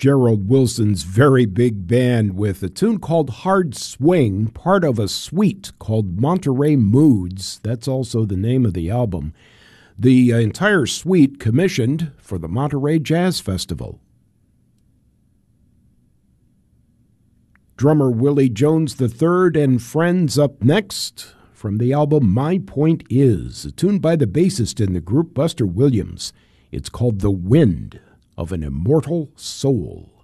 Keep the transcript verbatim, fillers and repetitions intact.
Gerald Wilson's very big band with a tune called Hard Swing, part of a suite called Monterey Moods. That's also the name of the album. The entire suite commissioned for the Monterey Jazz Festival. Drummer Willie Jones the third and Friends up next from the album My Point Is, a tune by the bassist in the group, Buster Williams. It's called The Wind of an Immortal Soul.